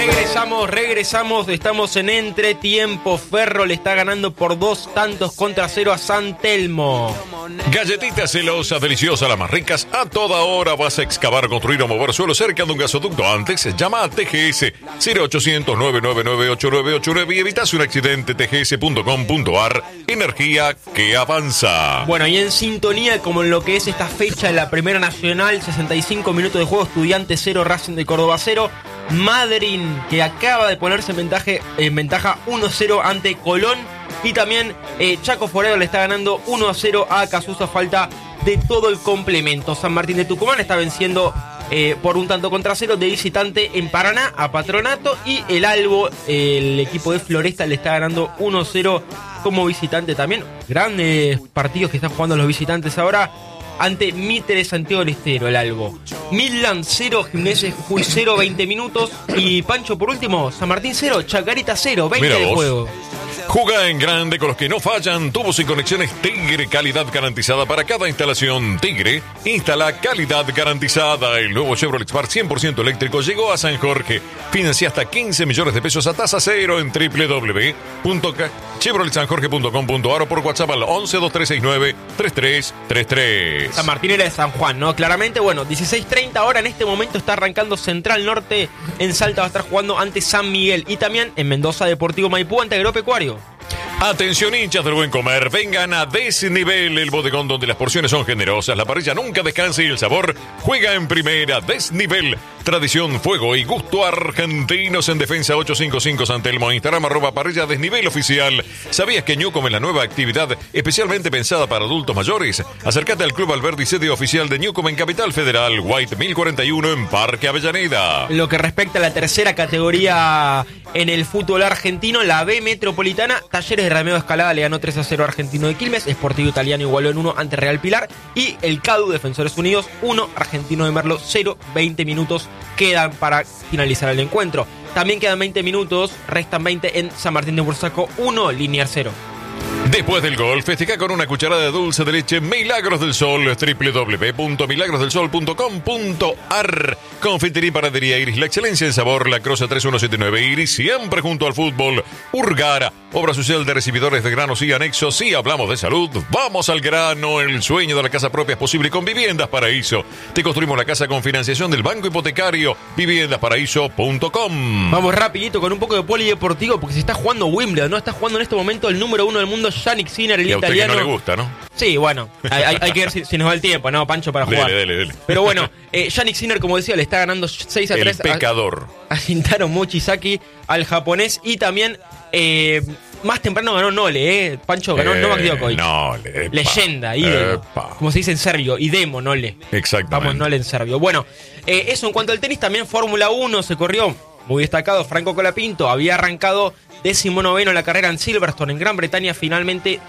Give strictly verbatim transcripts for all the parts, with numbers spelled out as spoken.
Regresamos, regresamos, estamos en entretiempo. Ferro le está ganando por dos tantos contra cero a San Telmo. Galletitas celosas, deliciosas, las más ricas. A toda hora vas a excavar, construir o mover suelo cerca de un gasoducto. Antes, llama a T G S cero ochocientos, nueve nueve nueve, ocho nueve ocho nueve y evitas un accidente. T G S punto com punto a r. Energía que avanza. Bueno, y en sintonía como en lo que es esta fecha de la Primera Nacional, sesenta y cinco minutos de juego, Estudiantes cero, Racing de Córdoba cero. Madryn, que acaba de ponerse en ventaja, en ventaja uno cero ante Colón. Y también eh, Chaco Forero le está ganando uno a cero a Casuso a falta de todo el complemento. San Martín de Tucumán está venciendo eh, por un tanto contra cero de visitante en Paraná a Patronato. Y el Albo, eh, el equipo de Floresta, le está ganando uno cero como visitante también. Grandes partidos que están jugando los visitantes ahora ante Mitre Santiago del Estero, el Albo. Midland cero, Gimnasia Jujuy cero, veinte minutos. Y Pancho, por último, San Martín cero, Chacarita cero, veinte de juego. Juga en grande con los que no fallan. Tubos y conexiones Tigre, calidad garantizada para cada instalación. Tigre, instala calidad garantizada. El nuevo Chevrolet Spark cien por ciento eléctrico llegó a San Jorge. Financia hasta quince millones de pesos a tasa cero en doble u doble u doble u punto chevrolet san jorge punto com punto a r o por WhatsApp al once, dos tres seis nueve, tres tres tres tres. San Martín era de San Juan, ¿no? Claramente, bueno, dieciséis treinta ahora en este momento está arrancando Central Norte. En Salta va a estar jugando ante San Miguel. Y también en Mendoza, Deportivo Maipú ante Agropecuario. Atención, hinchas del buen comer, vengan a Desnivel, el bodegón donde las porciones son generosas, la parrilla nunca descansa y el sabor juega en primera. Desnivel, tradición, fuego y gusto argentinos. En Defensa ochocientos cincuenta y cinco San Telmo, Instagram arroba parrilla Desnivel oficial. ¿Sabías que Newcom es la nueva actividad especialmente pensada para adultos mayores? Acércate al Club Alberdi, sede oficial de Newcom en Capital Federal, White mil cuarenta y uno en Parque Avellaneda. Lo que respecta a la tercera categoría en el fútbol argentino, la B Metropolitana, Talleres de Ramiro Escalada le ganó tres a cero a Argentino de Quilmes, Sportivo Italiano igualó en uno ante Real Pilar y el C A D U Defensores Unidos uno, Argentino de Merlo cero, veinte minutos quedan para finalizar el encuentro. También quedan veinte minutos, restan veinte en San Martín de Bursaco uno, Liniers cero. Después del gol, festeja con una cucharada de dulce de leche Milagros del Sol, doble u doble u doble u punto milagros del sol punto com punto a r. Confitería y panadería Iris, la excelencia en sabor, La Croza tres uno siete nueve Iris, siempre junto al fútbol. Urgara, obra social de recibidores de granos y anexos. Si hablamos de salud, vamos al grano. El sueño de la casa propia es posible con Viviendas Paraíso. Te construimos la casa con financiación del Banco Hipotecario, viviendas paraíso punto com. Vamos rapidito con un poco de polideportivo porque se está jugando Wimbledon, ¿no? Está jugando en este momento el número uno del mundo, Yannick Sinner, el y a usted italiano. Que no le gusta, ¿no? Sí, bueno, hay, hay, hay que ver si, si nos da el tiempo, ¿no, Pancho, para jugar? Dele, dele, dele. Pero bueno, eh, Yannick Sinner, como decía, le está ganando seis a tres. El pecador. A, a Shintaro Mochizuki, al japonés. Y también, eh, más temprano ganó Nole, ¿eh? Pancho ganó eh, Novak Djokovic. Nole, epa, leyenda, ídolo. Epa. Como se dice en serbio, idemo, Nole. Exactamente. Vamos, Nole en serbio. Bueno, eh, eso en cuanto al tenis, también Fórmula uno se corrió. Muy destacado, Franco Colapinto había arrancado décimo noveno la carrera en Silverstone, en Gran Bretaña. Finalmente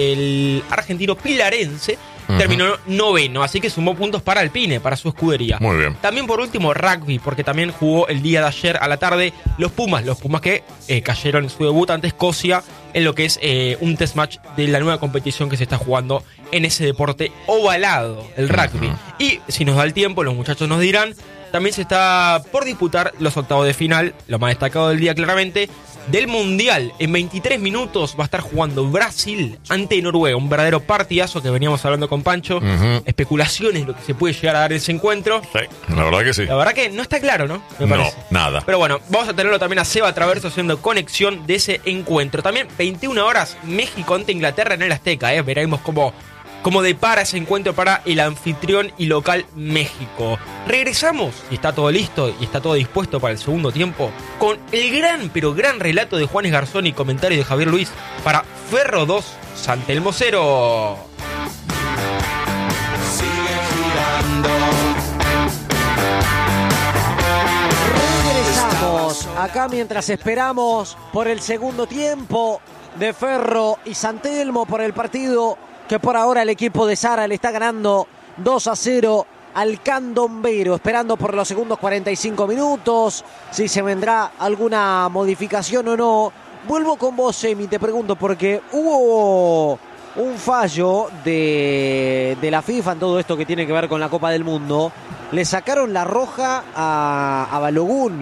el argentino pilarense uh-huh. terminó noveno, así que sumó puntos para Alpine, para su escudería. Muy bien. También por último rugby, porque también jugó el día de ayer a la tarde los Pumas, los Pumas que eh, cayeron en su debut ante Escocia en lo que es eh, un test match de la nueva competición que se está jugando en ese deporte ovalado, el rugby. Uh-huh. Y si nos da el tiempo, los muchachos nos dirán, también se está por disputar los octavos de final, lo más destacado del día claramente, del Mundial. En veintitrés minutos va a estar jugando Brasil ante Noruega, un verdadero partidazo que veníamos hablando con Pancho. Uh-huh. Especulaciones, lo que se puede llegar a dar en ese encuentro. Sí, la verdad que sí. La verdad que no está claro, ¿no? Me parece. No, nada. Pero bueno, vamos a tenerlo también a Seba Traverso haciendo conexión de ese encuentro. También veintiuna horas, México ante Inglaterra en el Azteca, ¿eh? Veremos cómo... Como depara ese encuentro para el anfitrión y local México. Regresamos, y está todo listo y está todo dispuesto para el segundo tiempo, con el gran, pero gran relato de Juanes Garzón y comentario de Javier Luis para Ferro dos, San Telmo cero. Regresamos acá mientras esperamos por el segundo tiempo de Ferro y San Telmo, por el partido que por ahora el equipo de Sara le está ganando dos a cero al Candombero, esperando por los segundos cuarenta y cinco minutos, si se vendrá alguna modificación o no. Vuelvo con vos, Emi, te pregunto, porque hubo un fallo de, de la FIFA en todo esto que tiene que ver con la Copa del Mundo. Le sacaron la roja a, a Balogun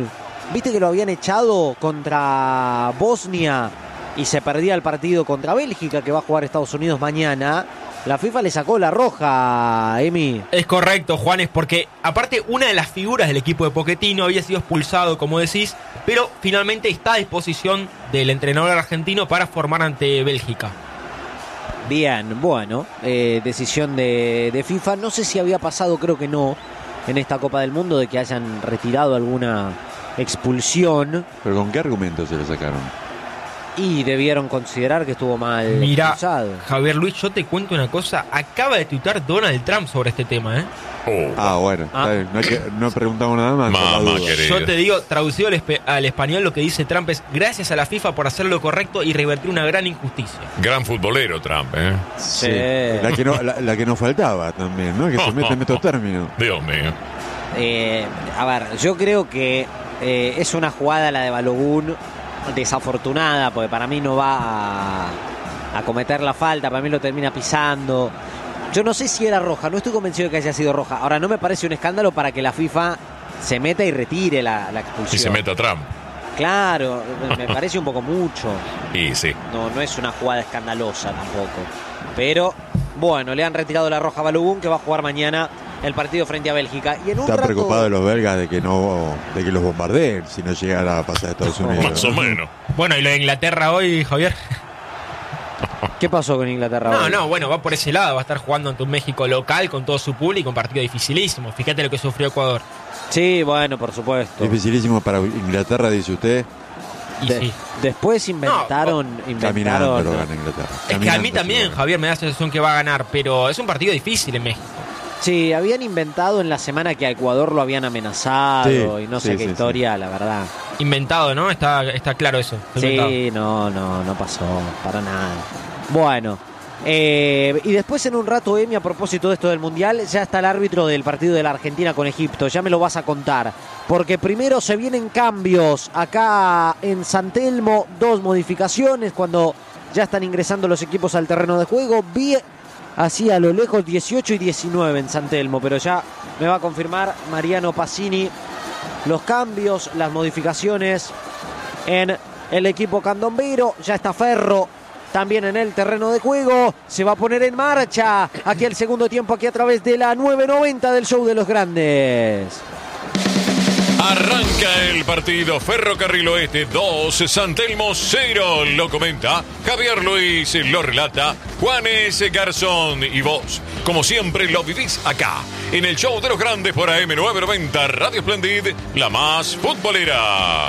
viste que lo habían echado contra Bosnia y se perdía el partido contra Bélgica, que va a jugar Estados Unidos mañana. La FIFA le sacó la roja, Emi. Es correcto, Juanes, porque aparte una de las figuras del equipo de Pochettino había sido expulsado, como decís, pero finalmente está a disposición del entrenador argentino para formar ante Bélgica. Bien, bueno, eh, decisión de, de FIFA. No sé si había pasado, creo que no, en esta Copa del Mundo, de que hayan retirado alguna expulsión. ¿Pero con qué argumentos se lo sacaron? Y debieron considerar que estuvo mal Mirá, expulsado. Javier Luis, yo te cuento una cosa. Acaba de tuitar Donald Trump sobre este tema, ¿eh? Oh. Ah, bueno, Ah. está bien. No, hay que, no preguntamos nada más. Mamá por la duda. querida. Yo te digo, traducido al, espe- al español, lo que dice Trump es: gracias a la FIFA por hacer lo correcto y revertir una gran injusticia. Gran futbolero Trump, ¿eh? Sí. Sí. La, que no, la, la que nos faltaba también, ¿no? Que se mete en estos términos. Dios mío. Eh, a ver, yo creo que eh, es una jugada la de Balogun desafortunada, porque para mí no va a, a cometer la falta, para mí lo termina pisando. Yo no sé si era roja, no estoy convencido de que haya sido roja. Ahora, no me parece un escándalo para que la FIFA se meta y retire la, la expulsión. Y se meta Trump. Claro, me parece un poco mucho. Y sí. No, no es una jugada escandalosa tampoco. Pero, bueno, le han retirado la roja a Balogun, que va a jugar mañana el partido frente a Bélgica. Y en un Están rato... preocupados los belgas de que no de que los bombardeen si no llegara a pasar a Estados Unidos. Más o menos. Bueno, y lo de Inglaterra hoy, Javier. ¿Qué pasó con Inglaterra No, hoy? no, bueno, va por ese lado. Va a estar jugando ante un México local con todo su público, un partido dificilísimo. Fíjate lo que sufrió Ecuador. Sí, bueno, por supuesto. Dificilísimo para Inglaterra, dice usted. Y De- sí. Después inventaron... Caminando inventaron lo gana Inglaterra. Es que a Caminando mí se también, lo gana. Javier, me da la sensación que va a ganar, pero es un partido difícil en México. Sí, habían inventado en la semana que a Ecuador lo habían amenazado Sí, y no sí, sé qué sí, historia, la verdad. Inventado, ¿no? Está, está claro eso. Está inventado. Sí, no, no, no pasó, para nada. Bueno, eh, y después en un rato, Emi, a propósito de esto del Mundial, ya está el árbitro del partido de la Argentina con Egipto, ya me lo vas a contar. Porque primero se vienen cambios acá en San Telmo, dos modificaciones cuando ya están ingresando los equipos al terreno de juego. Vi así a lo lejos dieciocho y diecinueve en San Telmo, pero ya me va a confirmar Mariano Pacini los cambios, las modificaciones en el equipo candombero. Ya está Ferro también en el terreno de juego, se va a poner en marcha aquí el segundo tiempo, aquí a través de la nueve noventa del Show de los Grandes. Arranca el partido. Ferrocarril Oeste dos, San Telmo cero. Lo comenta Javier Luis, lo relata Juanes Garzón. Y vos, como siempre, lo vivís acá, en el Show de los Grandes por A M nueve noventa, Radio Splendid, la más futbolera.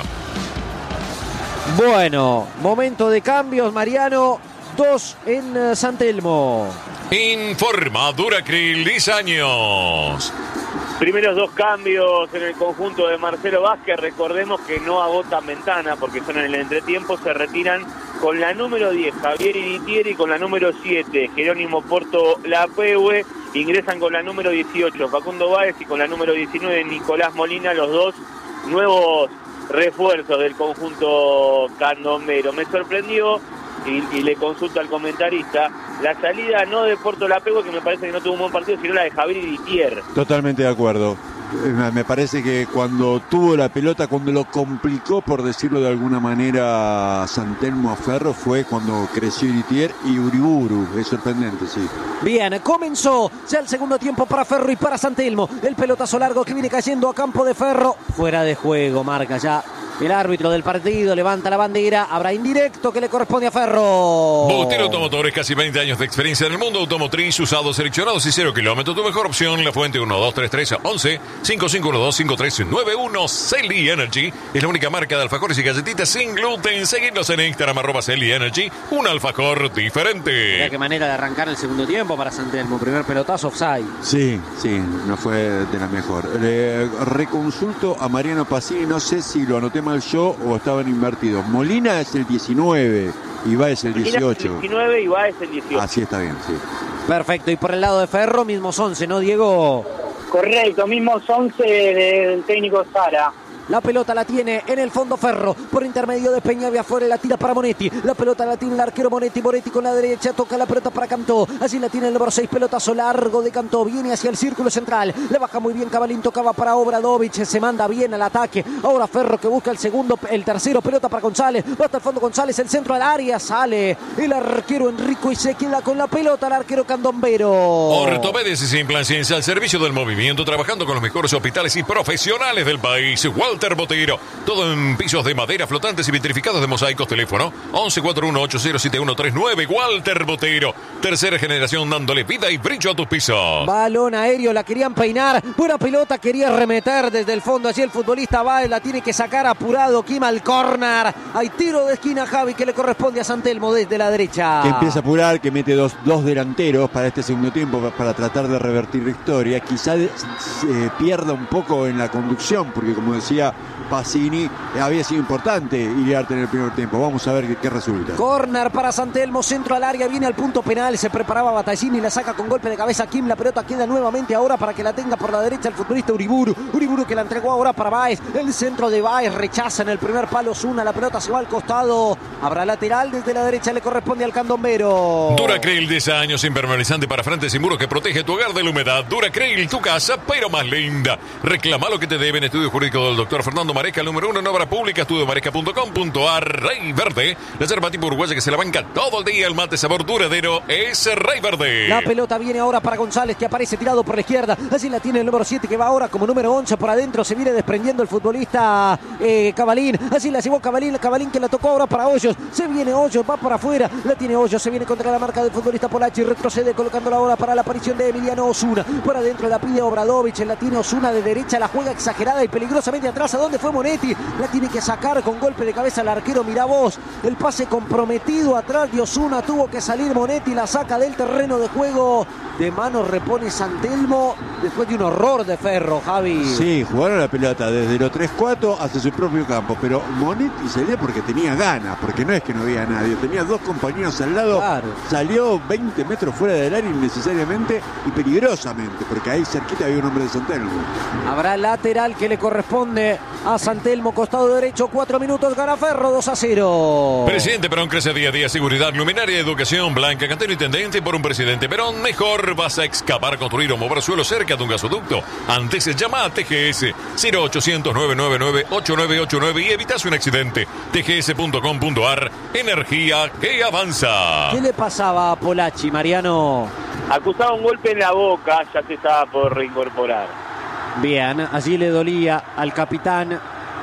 Bueno, momento de cambios, Mariano. Dos en eh, San Telmo. Informa Duracril diez años. Primeros dos cambios en el conjunto de Marcelo Vázquez. Recordemos que no agotan ventana porque son en el entretiempo. Se retiran con la número diez Javier Iritieri y con la número siete Jerónimo Porto Lapegue. Ingresan con la número dieciocho Facundo Báez y con la número diecinueve Nicolás Molina, los dos nuevos refuerzos del conjunto candombero. Me sorprendió y, y le consulto al comentarista la salida no de Porto Lapegue, que me parece que no tuvo un buen partido, sino la de Javier Iritier. Totalmente de acuerdo. Eh, Me parece que cuando tuvo la pelota, cuando lo complicó, por decirlo de alguna manera, San Telmo a Ferro, fue cuando creció Iritier y Uriburu. Es sorprendente, sí. Bien, comenzó ya el segundo tiempo para Ferro y para San Telmo. El pelotazo largo que viene cayendo a campo de Ferro. Fuera de juego, marca ya el árbitro del partido, levanta la bandera. Habrá indirecto que le corresponde a Ferro. Botero Automotores, casi veinte años de experiencia en el mundo automotriz, usados, seleccionados y cero kilómetros. Tu mejor opción, La Fuente uno dos tres tres once cinco cinco uno dos cinco tres nueve uno. Celi Energy es la única marca de alfajores y galletitas sin gluten. Seguidlos en Instagram, arroba Celi Energy, un alfajor Mirá diferente. qué manera de arrancar el segundo tiempo para San Telmo. Primer pelotazo, offside. Sí, sí, no fue de la mejor. Le reconsulto a Mariano Pacini, no sé si lo anoté mal yo o estaban invertidos. Molina es el diecinueve y Báez el dieciocho. El diecinueve y Báez el dieciocho. Así está bien, sí. Perfecto, y por el lado de Ferro, mismos once, ¿no, Diego? Correcto, mismos once del técnico Sara. La pelota la tiene en el fondo Ferro, por intermedio de Peña Viafore, la tira para Monetti. La pelota la tiene el arquero Monetti. Monetti con la derecha, toca la pelota para Cantó. Así la tiene el número seis, pelotazo largo de Cantó. Viene hacia el círculo central. Le baja muy bien Cavalín, tocaba para Obradovic. Se manda bien al ataque. Ahora Ferro que busca el segundo, el tercero, pelota para González. Va hasta el fondo González, el centro al área. Sale el arquero Enrico y se queda con la pelota el arquero Candombero. Ortopedes y Implantes al servicio del movimiento, trabajando con los mejores hospitales y profesionales del país. Walter Botero, todo en pisos de madera, flotantes y vitrificados de mosaicos. Teléfono once cuarenta y uno ocho cero siete uno tres nueve. Walter Botero, tercera generación dándole vida y brillo a tus pisos. Balón aéreo, la querían peinar. Buena pelota, quería remeter desde el fondo. Allí el futbolista Báez la tiene que sacar apurado. Quima el córner. Hay tiro de esquina, Javi, que le corresponde a Santelmo desde la derecha. Que empieza a apurar, que mete dos, dos delanteros para este segundo tiempo, para tratar de revertir la historia. Quizá se pierda un poco en la conducción, porque como decía Pacini, había sido importante Iriarte en el primer tiempo. Vamos a ver qué, qué resulta. Corner para Santelmo, centro al área, viene al punto penal, se preparaba Battaglini, la saca con golpe de cabeza Kim, la pelota queda nuevamente ahora para que la tenga por la derecha el futbolista Uriburu. Uriburu que la entregó ahora para Báez, el centro de Báez, rechaza en el primer palo Osuna, la pelota se va al costado, habrá lateral desde la derecha, le corresponde al Candombero. Duracryl, diez años, impermeabilizante para frentes y muros que protege tu hogar de la humedad. Duracryl, tu casa, pero más linda. Reclama lo que te deben. Estudio jurídico del doctor Fernando Maresca, el número uno en obra pública, estudio maresca punto com punto ar. Rey Verde, la yerba tipo uruguaya que se la banca todo el día, el mate sabor duradero es Rey Verde. La pelota viene ahora para González, que aparece tirado por la izquierda, así la tiene el número siete, que va ahora como número once por adentro, se viene desprendiendo el futbolista eh, Cavalín, así la llevó Cavalín, Cavalín que la tocó ahora para Hoyos, se viene Hoyos, va por afuera, la tiene Hoyos, se viene contra la marca del futbolista Polacci, retrocede colocándola ahora para la aparición de Emiliano Osuna, por adentro la pide Obradovic, la tiene Osuna de derecha, la juega exagerada y peligrosamente atrás, ¿a dónde fue Monetti? La tiene que sacar con golpe de cabeza al arquero, mirá vos, el pase comprometido atrás de Osuna, tuvo que salir Monetti, la saca del terreno de juego, de mano repone Santelmo, después de un horror de Ferro, Javi. Sí, jugaron la pelota desde los tres cuatro hacia su propio campo, pero Monetti salió porque tenía ganas, porque no es que no había nadie, tenía dos compañeros al lado, claro. Salió veinte metros fuera del área innecesariamente y peligrosamente, porque ahí cerquita había un hombre de Santelmo. Habrá lateral que le corresponde a Santelmo, costado derecho, cuatro minutos, gana Ferro, dos a cero. Presidente Perón crece día a día, seguridad, luminaria, educación, Blanca, Cantero y Tendente. Por un presidente Perón mejor vas a excavar, construir o mover suelo cerca de un gasoducto. Antes se llama a T G S cero ochocientos nueve nueve nueve ocho nueve ocho nueve y evitas un accidente. T G S punto com punto ar, energía que avanza. ¿Qué le pasaba a Polacci, Mariano? Acusaba un golpe en la boca, ya se estaba por reincorporar. Bien, allí le dolía al capitán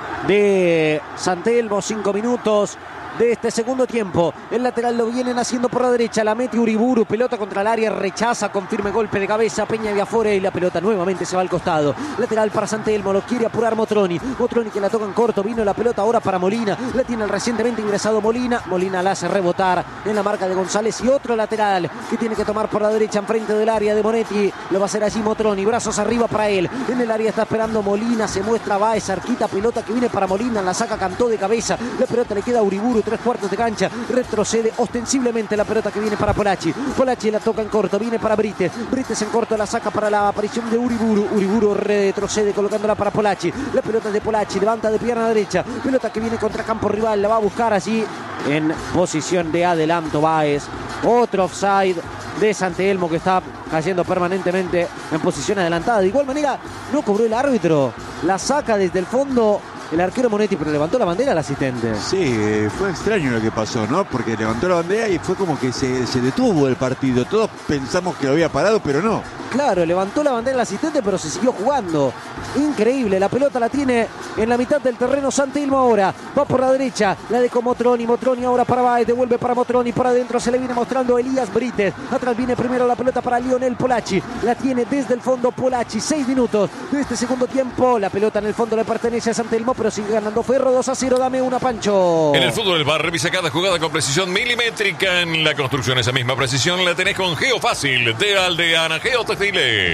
de Santelmo, cinco minutos de este segundo tiempo. El lateral lo vienen haciendo por la derecha, la mete Uriburu, pelota contra el área, rechaza con firme golpe de cabeza Peña Viafore y la pelota nuevamente se va al costado. Lateral para Santelmo, lo quiere apurar Motroni. Motroni que la toca en corto, vino la pelota ahora para Molina, la tiene el recientemente ingresado Molina. Molina la hace rebotar en la marca de González y otro lateral que tiene que tomar por la derecha enfrente del área de Monetti. Lo va a hacer allí Motroni, brazos arriba para él. En el área está esperando Molina, se muestra Báez, cerquita, pelota que viene para Molina, la saca, Cantó de cabeza. La pelota le queda a Uriburu, tres cuartos de cancha, retrocede ostensiblemente la pelota que viene para Polacci. Polacci la toca en corto, viene para Brites. Brites en corto la saca para la aparición de Uriburu. Uriburu retrocede colocándola para Polacci. La pelota de Polacci, levanta de pierna derecha. Pelota que viene contra campo rival, la va a buscar allí en posición de adelanto Báez. Otro offside de Santelmo que está cayendo permanentemente en posición adelantada. De igual manera, no cobró el árbitro. La saca desde el fondo el arquero Monetti, pero levantó la bandera al asistente. Sí, fue extraño lo que pasó, ¿no? Porque levantó la bandera y fue como que se, se detuvo el partido. Todos pensamos que lo había parado, pero no. Claro, levantó la bandera al asistente, pero se siguió jugando. Increíble, la pelota la tiene en la mitad del terreno Santelmo ahora. Va por la derecha, la dejó Motroni. Motroni ahora para Báez, devuelve para Motroni. Por adentro se le viene mostrando Elías Brites. Atrás viene primero la pelota para Lionel Polacci. La tiene desde el fondo Polacci. Seis minutos de este segundo tiempo. La pelota en el fondo le pertenece a Santelmo, pero sigue ganando Ferro. dos a cero, dame una, Pancho. En el fútbol del bar, revisa cada jugada con precisión milimétrica. En la construcción, esa misma precisión la tenés con Geofácil de Aldeana Geotextiles.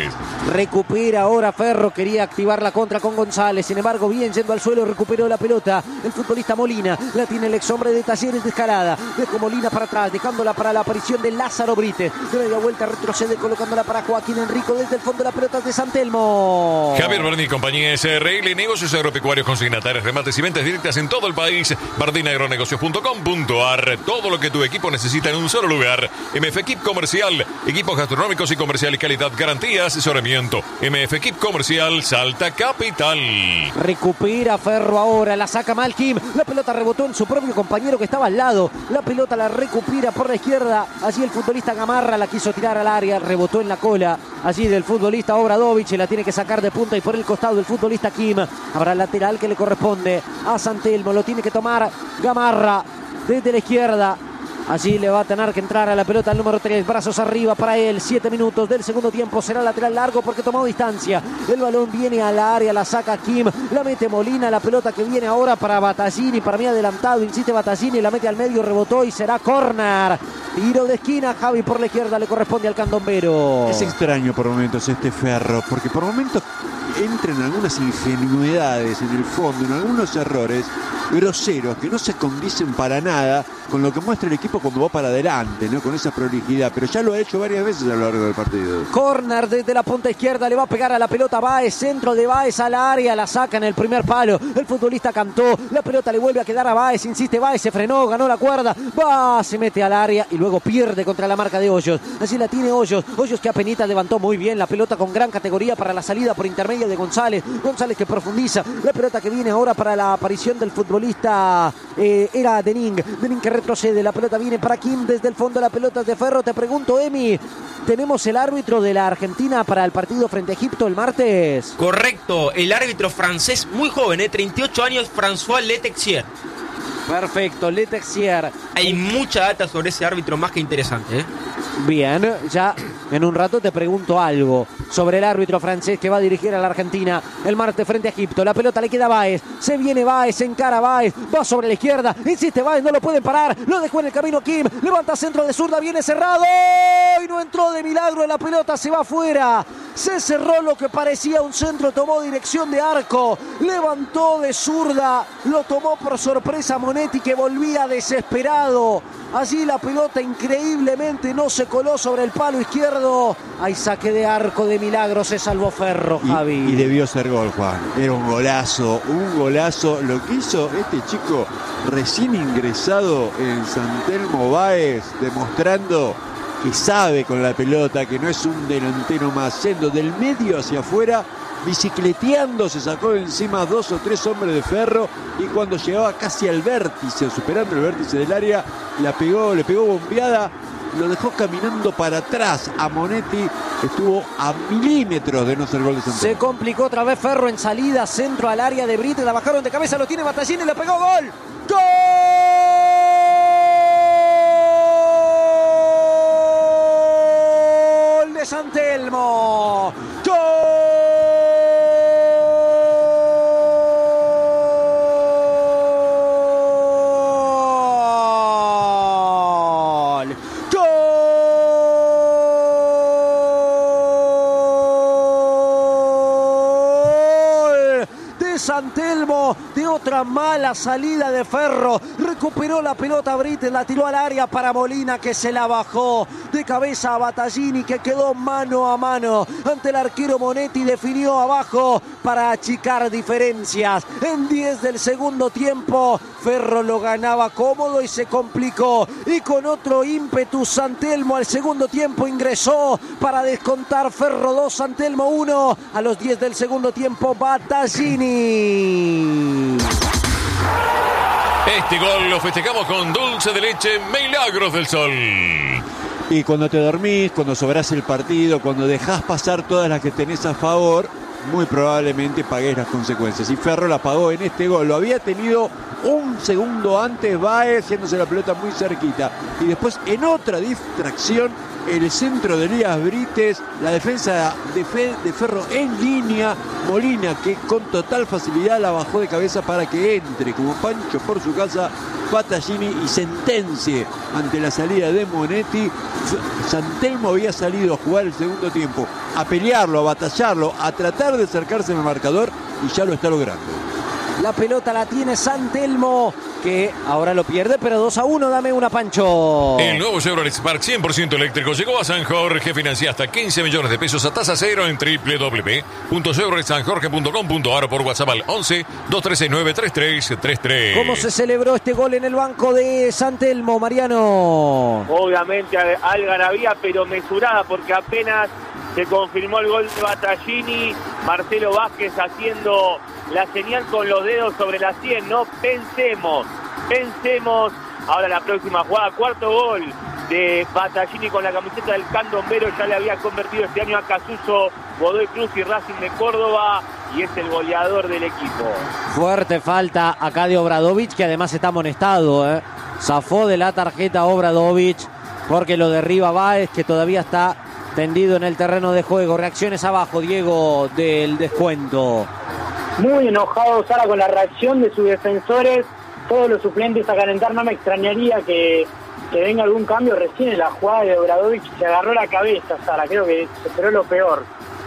Recupera ahora Ferro, quería activar la contra con González, sin embargo bien yendo al suelo, recuperó la pelota el futbolista Molina, la tiene el ex hombre de Talleres de Escalada, dejó Molina para atrás, dejándola para la aparición de Lázaro Brites, de media vuelta retrocede colocándola para Joaquín Enrico desde el fondo de la pelota de Santelmo. Javier Berni, compañía S R L, negocios agropecuarios, consignados Bardina Tires, remates y ventas directas en todo el país. bardina agronegocios punto com punto a r. Todo lo que tu equipo necesita en un solo lugar. M F Equip Comercial. Equipos gastronómicos y comerciales, calidad, garantía, asesoramiento. M F Equip Comercial, Salta Capital. Recupera Ferro ahora, la saca mal Kim. La pelota rebotó en su propio compañero que estaba al lado. La pelota la recupera por la izquierda. Allí el futbolista Gamarra la quiso tirar al área, rebotó en la cola allí del futbolista Obradovic, la tiene que sacar de punta y por el costado el futbolista Kim. Habrá lateral que le corresponde a San Telmo, lo tiene que tomar Gamarra desde la izquierda. Allí le va a tener que entrar a la pelota el número tres, brazos arriba para él. Siete minutos del segundo tiempo, será lateral largo porque tomó distancia. El balón viene a la área, la saca Kim, la mete Molina, la pelota que viene ahora para Battaglini, para mí adelantado, insiste Battaglini, la mete al medio, rebotó y será córner. Tiro de esquina, Javi por la izquierda, le corresponde al candombero. Es extraño por momentos este Ferro, porque por momentos entra en algunas ingenuidades en el fondo, en algunos errores groseros que no se condicen para nada con lo que muestra el equipo cuando va para adelante, ¿no? Con esa prolijidad, pero ya lo ha hecho varias veces a lo largo del partido. Corner desde la punta izquierda, le va a pegar a la pelota Báez, centro de Báez a la área, la saca en el primer palo, el futbolista cantó, la pelota le vuelve a quedar a Báez, insiste Báez, se frenó, ganó la cuerda, va, se mete al área y luego pierde contra la marca de Hoyos. Así la tiene Hoyos, Hoyos que apenita levantó muy bien la pelota con gran categoría para la salida por intermedio de González, González que profundiza, la pelota que viene ahora para la aparición del futbolista eh, era Dening, Dening que retrocede, la pelota viene para Kim desde el fondo, la pelota es de Ferro. Te pregunto, Emi, ¿tenemos el árbitro de la Argentina para el partido frente a Egipto el martes? Correcto, el árbitro francés muy joven, ¿eh? treinta y ocho años, François Letexier. Perfecto, Letexier. Hay mucha data sobre ese árbitro más que interesante, ¿eh? Bien, ya en un rato te pregunto algo sobre el árbitro francés que va a dirigir a la Argentina el martes frente a Egipto. La pelota le queda a Báez, se viene Báez, se encara a Báez, va sobre la izquierda, insiste Báez, no lo pueden parar, lo dejó en el camino Kim, levanta centro de zurda, viene cerrado y no entró de milagro, la pelota se va afuera. Se cerró lo que parecía un centro, tomó dirección de arco, levantó de zurda, lo tomó por sorpresa Monetti que volvía desesperado. Allí la pelota increíblemente no se coló sobre el palo izquierdo. Hay saque de arco de milagro, se salvó Ferro, Javi. Y, y debió ser gol, Juan. Era un golazo, un golazo. Lo que hizo este chico recién ingresado en San Telmo Báez, demostrando que sabe con la pelota, que no es un delantero más, yendo del medio hacia afuera, bicicleteando, se sacó de encima dos o tres hombres de Ferro y cuando llegaba casi al vértice, superando el vértice del área, la pegó, le pegó bombeada, lo dejó caminando para atrás a Monetti, estuvo a milímetros de no ser gol de San Telmo. Se complicó otra vez Ferro en salida, centro al área de Brito, la bajaron de cabeza, lo tiene Battaglini y le pegó gol. ¡Gol! De San Telmo. ¡Gol! San Telmo, de otra mala salida de Ferro, recuperó la pelota Brites, la tiró al área para Molina que se la bajó de cabeza a Battaglini que quedó mano a mano ante el arquero Monetti, definió abajo para achicar diferencias. En diez del segundo tiempo Ferro lo ganaba cómodo y se complicó y con otro ímpetu San Telmo al segundo tiempo ingresó para descontar. Ferro dos, San Telmo uno. A los diez del segundo tiempo Battaglini. Este gol lo festejamos con dulce de leche Milagros del Sol. Y cuando te dormís, cuando sobrás el partido, cuando dejás pasar todas las que tenés a favor, muy probablemente pagués las consecuencias. Y Ferro la pagó en este gol. Lo había tenido un segundo antes Báez, haciéndose la pelota muy cerquita. Y después, en otra distracción, el centro de Elías Brites, la defensa de, Fe, de Ferro en línea, Molina que con total facilidad la bajó de cabeza para que entre como Pancho por su casa Battaglini y sentencie ante la salida de Monetti. San Telmo había salido a jugar el segundo tiempo, a pelearlo, a batallarlo, a tratar de acercarse al marcador y ya lo está logrando. La pelota la tiene San Telmo, que ahora lo pierde, pero dos a uno. Dame una, Pancho. El nuevo Chevrolet Spark cien por ciento eléctrico llegó a San Jorge. Financia hasta quince millones de pesos a tasa cero en doble u doble u doble u punto chevrolet san jorge punto com punto a r o por WhatsApp al once, dos tres seis nueve, tres tres tres tres. ¿Cómo se celebró este gol en el banco de San Telmo, Mariano? Obviamente algarabía, pero mesurada, porque apenas se confirmó el gol de Battaglini, Marcelo Vázquez haciendo la señal con los dedos sobre la sien, no pensemos, pensemos. Ahora la próxima jugada, cuarto gol de Battaglini con la camiseta del Candombero, ya le había convertido este año a Casuso, Godoy Cruz y Racing de Córdoba, y es el goleador del equipo. Fuerte falta acá de Obradovic, que además está amonestado, ¿eh? Zafó de la tarjeta Obradovic, porque lo derriba Báez, que todavía está tendido en el terreno de juego. Reacciones abajo, Diego, del descuento. Muy enojado Sara con la reacción de sus defensores, todos los suplentes a calentar. No me extrañaría que, que venga algún cambio. Recién en la jugada de Obradovic se agarró la cabeza, Sara, creo que se esperó lo peor.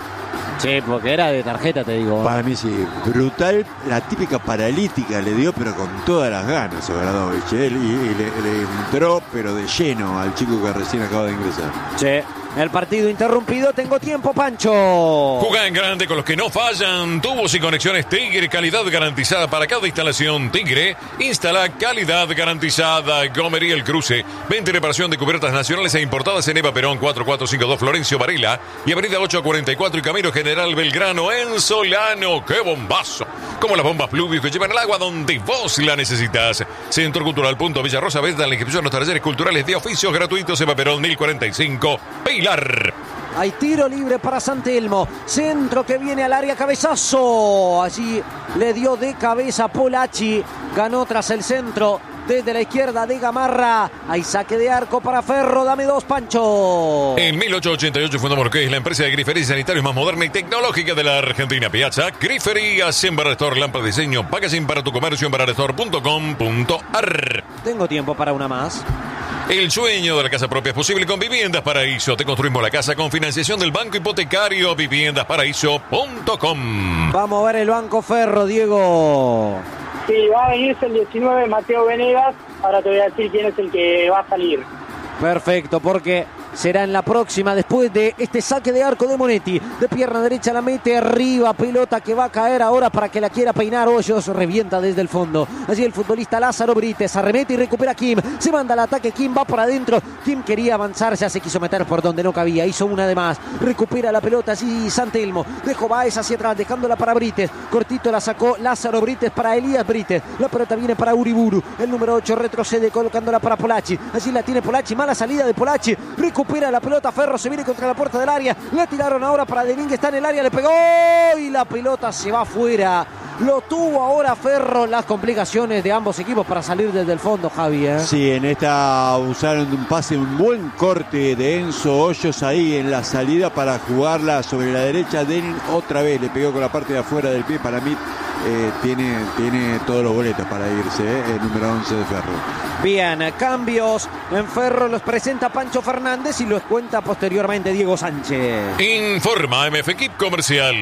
Sí, porque era de tarjeta, te digo. Para mí sí, brutal, la típica paralítica le dio, pero con todas las ganas Obradovic, ¿eh? y, y le, le entró, pero de lleno al chico que recién acaba de ingresar. Sí. El partido interrumpido, tengo tiempo, Pancho. Juega en grande con los que no fallan. Tubos y conexiones Tigre, calidad garantizada para cada instalación. Tigre, instala calidad garantizada. Gomería El Cruce, venta y reparación de cubiertas nacionales e importadas en Eva Perón cuatro cuatro cinco dos Florencio Varela y avenida ocho a cuarenta y cuatro y Camino General Belgrano en Solano. ¡Qué bombazo! Como las bombas Pluvius que llevan el agua donde vos la necesitas. Centro Cultural Punto Villa Rosa, venta la inscripción a los talleres culturales de oficios gratuitos Eva Perón mil cuarenta y cinco. Pilar. Hay tiro libre para San Telmo. Centro que viene al área, cabezazo. Allí le dio de cabeza Polacci. Ganó tras el centro desde la izquierda de Gamarra. Hay saque de arco para Ferro. Dame dos, Pancho. En mil ochocientos ochenta y ocho fundó Morqués, la empresa de griferías y sanitarios más moderna y tecnológica de la Argentina. Piazza, griferías, Embarador, lámpara de diseño, packaging para tu comercio, embarador punto com punto a r. Tengo tiempo para una más. El sueño de la casa propia es posible con Viviendas Paraíso. Te construimos la casa con financiación del Banco Hipotecario. viviendas paraíso punto com. Vamos a ver el banco Ferro, Diego. Sí, va a venirse el diecinueve, Mateo Venegas. Ahora te voy a decir quién es el que va a salir. Perfecto, porque será en la próxima, después de este saque de arco de Monetti. De pierna derecha la mete arriba, pelota que va a caer ahora para que la quiera peinar Hoyos, revienta desde el fondo. Allí el futbolista Lázaro Brites arremete y recupera a Kim. Se manda al ataque, Kim va para adentro. Kim quería avanzar, ya se quiso meter por donde no cabía, hizo una de más. Recupera la pelota allí San Telmo. Dejó Baez hacia atrás, dejándola para Brites. Cortito la sacó Lázaro Brites para Elías Brites. La pelota viene para Uriburu. El número ocho retrocede colocándola para Polacci. Allí la tiene Polacci, mala salida de Polacci. Recupera la pelota, Ferro se viene contra la puerta del área. La tiraron ahora para Denín, que está en el área, le pegó y la pelota se va afuera. Lo tuvo ahora Ferro, las complicaciones de ambos equipos para salir desde el fondo, Javi, ¿eh? Sí, en esta usaron un pase, un buen corte de Enzo Hoyos ahí en la salida para jugarla sobre la derecha. Denín otra vez le pegó con la parte de afuera del pie. Para mí eh, tiene, tiene todos los boletos para irse, ¿eh? El número once de Ferro. Bien, cambios en Ferro los presenta Pancho Fernández y los cuenta posteriormente Diego Sánchez. Informa M F Equip Comercial.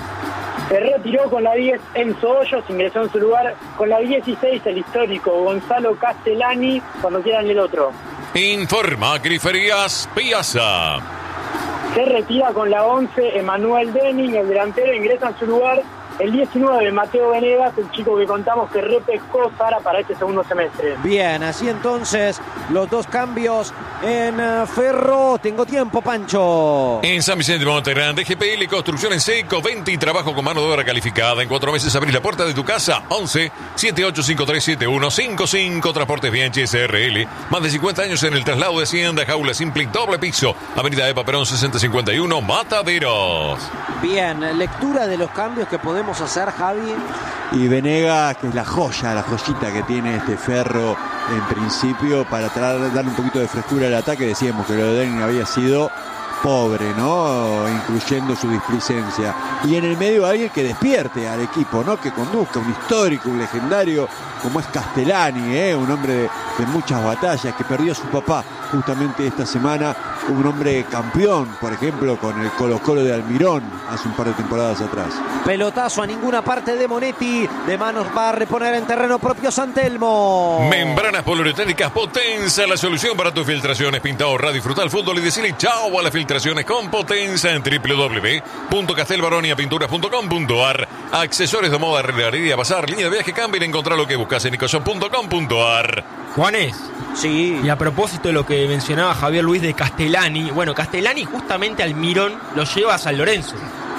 Se retiró con la diez Enzo Hoyos, ingresó en su lugar con la dieciséis el histórico Gonzalo Castellani. Cuando quieran el otro. Informa Griferías Piazza. Se retira con la once Emanuel Denning, el delantero, ingresa en su lugar el diecinueve Mateo Venegas, el chico que contamos que repescó Sara para este segundo semestre. Bien, así entonces los dos cambios en uh, Ferro. Tengo tiempo, Pancho. En San Vicente de Montegrande, G P L Construcción en Seco, venta y trabajo con mano de obra calificada. En cuatro meses abrís la puerta de tu casa. once, setenta y ocho cincuenta y tres setenta y uno cincuenta y cinco. Transportes Bianchi S R L. Más de cincuenta años en el traslado de Hacienda. Jaula Simple doble piso. Avenida Eva Perón sesenta cincuenta y uno, Mataderos. Bien, lectura de los cambios que podemos hacer, Javi. Y Venegas, que es la joya, la joyita que tiene este Ferro en principio para tratar, darle un poquito de frescura al ataque. Decíamos que lo de Denning había sido pobre, ¿no? Incluyendo su displicencia. Y en el medio alguien que despierte al equipo, ¿no? Que conduzca, un histórico, un legendario como es Castellani, ¿eh? Un hombre de, de muchas batallas, que perdió a su papá justamente esta semana un hombre campeón, por ejemplo, con el Colo-Colo de Almirón hace un par de temporadas atrás. Pelotazo a ninguna parte de Monetti. De manos va a reponer en terreno propio San Telmo. Membranas poliuretánicas Potenza, la solución para tus filtraciones. Pinta, ahorra, disfruta el fútbol y decirle chao a las filtraciones con Potenza en doble u doble u doble u punto castelbaronia pinturas punto com punto a r. Accesorios de moda, arreglaría, bazar, línea de viaje, cambia y encontrar lo que buscas en icoshop punto com punto a r. Juanes. Sí. Y a propósito de lo que mencionaba Javier Luis de Castellani, bueno, Castellani justamente Almirón lo lleva a San Lorenzo.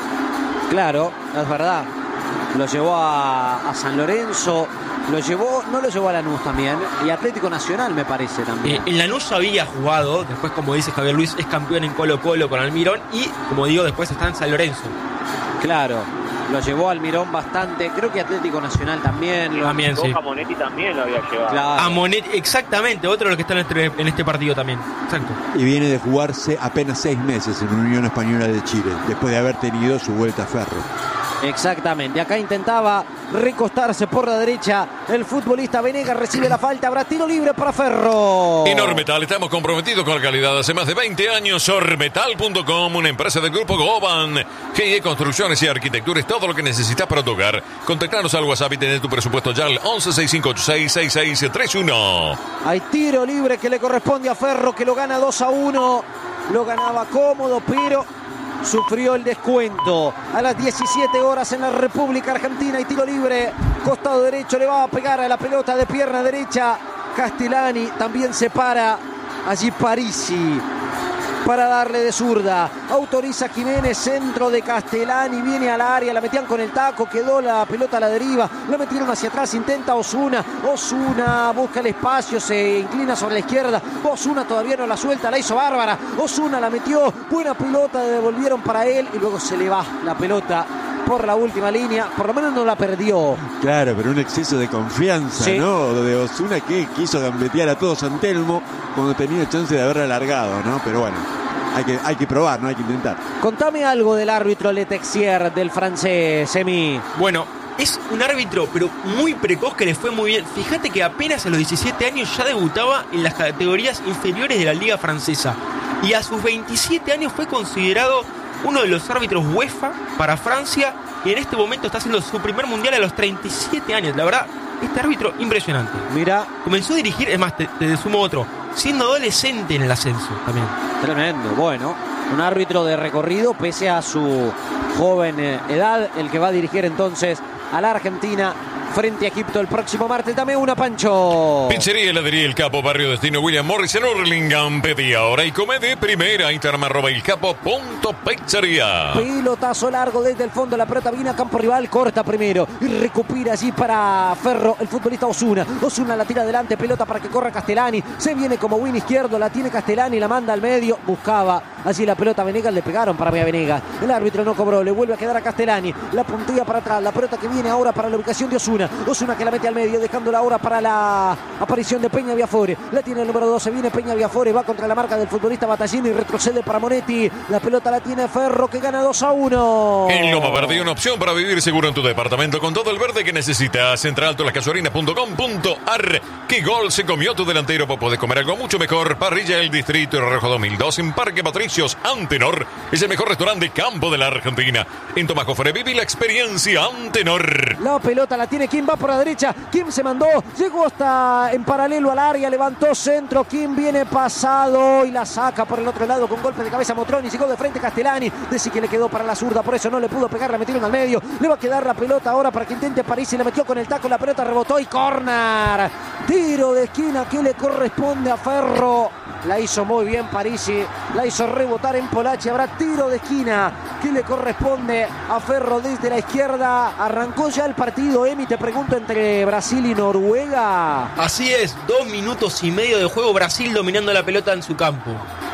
Claro, es verdad. Lo llevó a, a San Lorenzo, lo llevó, no lo llevó a Lanús también, y Atlético Nacional me parece también. Eh, en Lanús había jugado, después como dice Javier Luis, es campeón en Colo-Colo con Almirón y como digo, después está en San Lorenzo. Claro, lo llevó Almirón bastante, creo que Atlético Nacional también. Lo... También, sí. A Monetti también lo había llevado. Claro. A Monetti, exactamente, otro de los que están en este, en este partido también. Exacto. Y viene de jugarse apenas seis meses en Unión Española de Chile, después de haber tenido su vuelta a Ferro. Exactamente, acá intentaba recostarse por la derecha el futbolista Venegas, recibe la falta, habrá tiro libre para Ferro. En Ormetal estamos comprometidos con la calidad hace más de veinte años. Ormetal punto com, una empresa del grupo Goban. G I E Construcciones y Arquitectura es todo lo que necesitas para tu hogar. Contactanos al WhatsApp y tener tu presupuesto ya al once seis cinco ocho seis seis seis tres uno. Hay tiro libre que le corresponde a Ferro, que lo gana dos a uno. Lo ganaba cómodo, pero sufrió el descuento. A las diecisiete horas en la República Argentina y tiro libre. Costado derecho, le va a pegar a la pelota de pierna derecha Castellani. También se para allí Parisi para darle de zurda. Autoriza Jiménez, centro de Castellani, viene al área, la metían con el taco, quedó la pelota a la deriva, la metieron hacia atrás, intenta Osuna, Osuna busca el espacio, se inclina sobre la izquierda, Osuna todavía no la suelta, la hizo bárbara, Osuna la metió, buena pelota, devolvieron para él y luego se le va la pelota por la última línea, por lo menos no la perdió. Claro, pero un exceso de confianza, Sí. ¿no? De Osuna, que quiso gambetear a todo San Telmo cuando tenía chance de haberla alargado, ¿no? Pero bueno, hay que, hay que probar, ¿no? Hay que intentar. Contame algo del árbitro Letexier, del francés, Emi. Bueno, es un árbitro, pero muy precoz, que le fue muy bien. Fíjate que apenas a los diecisiete años ya debutaba en las categorías inferiores de la Liga Francesa. Y a sus veintisiete años fue considerado uno de los árbitros UEFA para Francia. Y en este momento está haciendo su primer mundial a los treinta y siete años. La verdad, este árbitro impresionante. Mira, Comenzó a dirigir, es más, te, te sumo otro, siendo adolescente en el ascenso también. tremendo, bueno, un árbitro de recorrido pese a su joven eh, edad, el que va a dirigir entonces a la Argentina frente a Egipto el próximo martes. Dame una, Pancho. Pizzería Heladería El Capo, Barrio Destino William Morris en Hurlingham. Pedí ahora y come de primera. Instagram arroba el capo punto pizzería. Pilotazo largo desde el fondo, la pelota viene a campo rival, corta primero y recupera allí para Ferro el futbolista Osuna. Osuna la tira adelante, pelota para que corra Castellani, se viene como win izquierdo, la tiene Castellani, la manda al medio, buscaba allí la pelota a Venegas, le pegaron para Venegas, el árbitro no cobró, le vuelve a quedar a Castellani, la puntilla para atrás, la pelota que viene ahora para la ubicación de Osuna, Osuna que la mete al medio, dejándola ahora para la aparición de Peña Viafore, la tiene el número doce, viene Peña Viafore, va contra la marca del futbolista Batallini y retrocede para Monetti, la pelota la tiene Ferro que gana dos a uno. En Loma Verde, una opción para vivir seguro en tu departamento con todo el verde que necesitas. Central todas las casuarinas punto com punto a r. ¿Qué gol se comió tu delantero? Pues podés comer algo mucho mejor. Parrilla El Distrito Rojo dos mil dos en Parque Patricios. Antenor es el mejor restaurante de campo de la Argentina. En Tomás Jofre viví la experiencia Antenor. La pelota la tiene Kim, va por la derecha, Kim se mandó, llegó hasta en paralelo al área, levantó centro, Kim viene pasado y la saca por el otro lado con golpe de cabeza Motroni, llegó de frente Castellani, decía que le quedó para la zurda, por eso no le pudo pegar, la metieron al medio, le va a quedar la pelota ahora para que intente París y la metió con el taco, la pelota rebotó y córner, tiro de esquina que le corresponde a Ferro, la hizo muy bien Parisi, la hizo rebotar en Polachi, habrá tiro de esquina que le corresponde a Ferro desde la izquierda, arrancó ya el partido, Emi, te pregunto, entre Brasil y Noruega. Así es, dos minutos y medio de juego, Brasil dominando la pelota en su campo.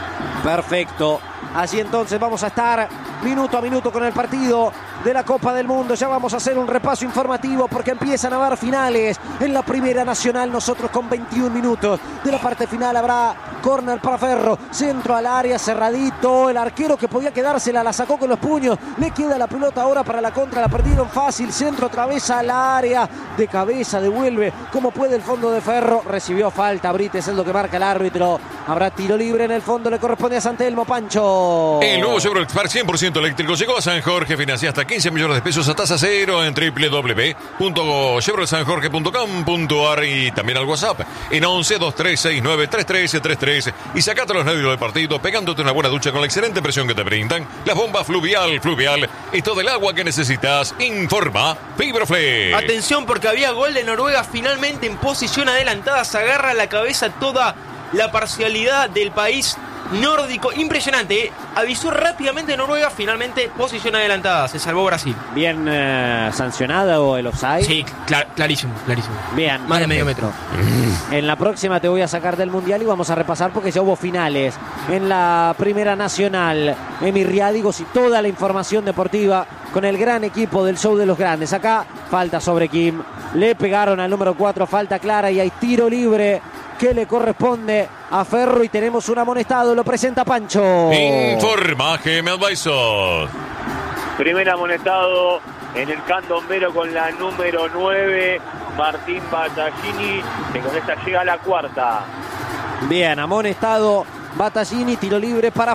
Perfecto. Así entonces vamos a estar minuto a minuto con el partido de la Copa del Mundo. Ya vamos a hacer un repaso informativo porque empiezan a haber finales en la Primera Nacional. Nosotros con veintiún minutos de la parte final habrá Córner para Ferro, centro al área, cerradito. El arquero que podía quedársela la sacó con los puños. Le queda la pelota ahora para la contra, la perdieron fácil. Centro otra vez al área, de cabeza devuelve como puede el fondo de Ferro. Recibió falta, Brites es lo que marca el árbitro. Habrá tiro libre en el fondo, le corresponde a San Telmo. Pancho. El nuevo Chevrolet Spark cien por ciento eléctrico llegó a San Jorge. Financia hasta quince millones de pesos a tasa cero en doble u doble u doble u punto chevrolet san jorge punto com punto a r y también al WhatsApp en once, dos tres seis nueve, tres tres tres tres y sacate los nervios del partido pegándote una buena ducha con la excelente presión que te brindan las bombas Fluvial. Fluvial es todo el agua que necesitas. Informa Fibroflex. Atención porque había gol de Noruega finalmente en posición adelantada. Se agarra a la cabeza toda la parcialidad del país nórdico. Impresionante, ¿eh? Avisó rápidamente Noruega, finalmente posición adelantada. Se salvó Brasil. Bien eh, sancionado el offside. Sí, clar, clarísimo, clarísimo. Bien. Más de medio metro. En la próxima te voy a sacar del Mundial y vamos a repasar porque ya hubo finales en la Primera Nacional. Emi Riádigos y toda la información deportiva con el gran equipo del show de los grandes. Acá falta sobre Kim. Le pegaron al número cuatro, falta clara y hay tiro libre que le corresponde a Ferro y tenemos un amonestado, lo presenta Pancho. Informa G M Advisor. Primer amonestado en el candombero con la número nueve, Martín Battaglini, que con esta llega a la cuarta. Bien, amonestado Battaglini, tiro libre para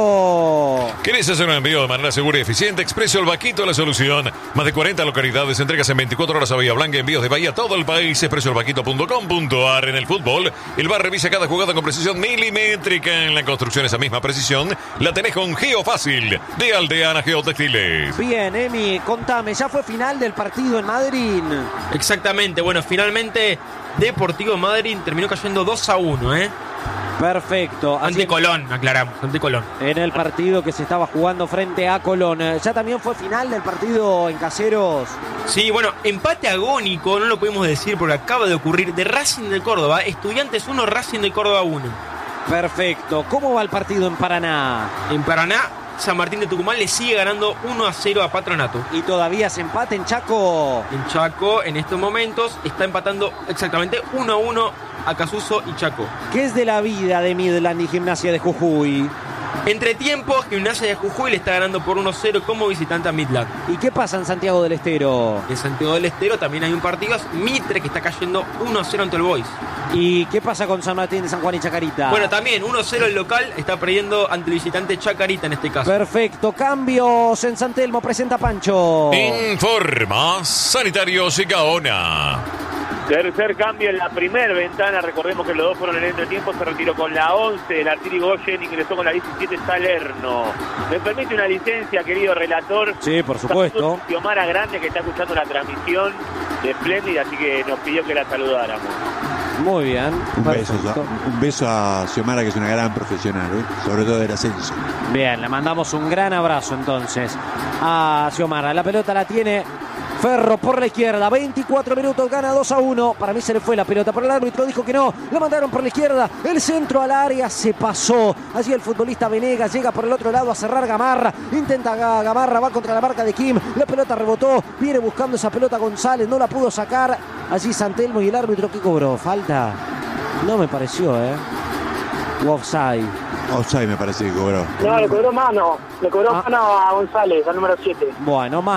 Ferro. ¿Querés hacer un envío de manera segura y eficiente? Expreso El Vaquito, la solución. Más de cuarenta localidades, entregas en veinticuatro horas a Bahía Blanca, envíos de Bahía a todo el país. expreso el vaquito punto com punto a r. En el fútbol, el V A R revisa cada jugada con precisión milimétrica. En la construcción, esa misma precisión la tenés con Geofácil de Aldeana Geotextiles. Bien, Emi, contame, ya fue final del partido en Madrid. Exactamente, bueno, finalmente Deportivo Madrid terminó cayendo dos a uno, ¿eh? Perfecto. Ante Colón, aclaramos, ante Colón. En el partido que se estaba jugando frente a Colón. Ya también fue final del partido en Caseros. Sí, bueno, empate agónico, no lo podemos decir porque acaba de ocurrir, de Racing de Córdoba. Estudiantes uno, Racing de Córdoba uno. Perfecto. ¿Cómo va el partido en Paraná? En Paraná, San Martín de Tucumán le sigue ganando uno a cero a Patronato. Y todavía se empate en Chaco. En Chaco, en estos momentos, está empatando exactamente uno a uno a Casuso y Chaco. ¿Qué es de la vida de Midland y Gimnasia de Jujuy? Entre tiempo, Gimnasia de Jujuy le está ganando por uno a cero como visitante a Midland. ¿Y qué pasa en Santiago del Estero? En Santiago del Estero también hay un partido, Mitre, que está cayendo uno a cero ante el Boys. ¿Y qué pasa con San Martín de San Juan y Chacarita? Bueno, también uno a cero el local, está perdiendo ante el visitante Chacarita en este caso. Perfecto, cambios en San Telmo, presenta Pancho. Informa Sanitarios y Gaona. Tercer cambio en la primera ventana, recordemos que los dos fueron en el entretiempo, se retiró con la once, el Artiri Goyen ingresó con la diecisiete Salerno. ¿Me permite una licencia, querido relator? Sí, por supuesto. Xiomara Grande, que está escuchando la transmisión de Splendid, así que nos pidió que la saludáramos. Muy bien. Un beso, un beso a Xiomara, que es una gran profesional, ¿eh? Sobre todo del ascenso. Bien, le mandamos un gran abrazo entonces a Xiomara. La pelota la tiene Ferro por la izquierda, veinticuatro minutos, gana dos a uno. Para mí se le fue la pelota, pero el árbitro dijo que no. La mandaron por la izquierda, el centro al área, se pasó. Allí el futbolista Venegas llega por el otro lado a cerrar Gamarra. Intenta Gamarra, va contra la marca de Kim. La pelota rebotó, viene buscando esa pelota González, no la pudo sacar. Allí San Telmo y el árbitro, ¿qué cobró? ¿Falta? No me pareció, ¿eh? O offside. Offside me parece que cobró. No, le cobró mano. Le cobró Ah. mano a González, al número siete. Bueno, más.